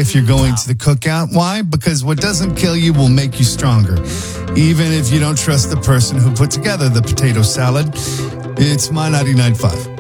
if you're going to the cookout. Why? Because what doesn't kill you will make you stronger. Even if you don't trust the person who put together the potato salad. It's My 99.5.